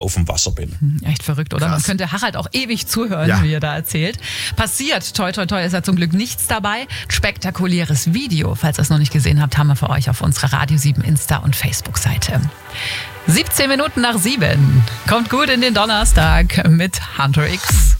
auf dem Wasser bin. Echt verrückt, oder? Krass. Man könnte Harald auch ewig zuhören, wie er da erzählt. Passiert, toi toi toi, ist ja zum Glück nichts dabei. Spektakuläres Video, falls ihr es noch nicht gesehen habt, haben wir für euch auf unserer Radio 7 Insta- und Facebook-Seite. 17 Minuten nach 7. Kommt gut in den Donnerstag mit Hunter X.